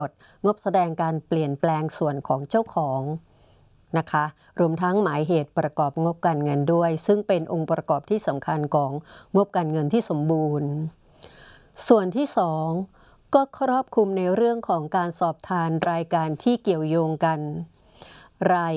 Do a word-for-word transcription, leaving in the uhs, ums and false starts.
งบแสดงการเปลี่ยนแปลงส่วนของเจ้าของนะคะรวมทั้งหมายเหตุประกอบงบการเงินด้วยซึ่งเป็นองค์ประกอบที่สำคัญของงบการเงินที่สมบูรณ์ส่วนที่สองก็ครอบคลุมในเรื่องของการสอบทานรายการที่เกี่ยวโยงกันราย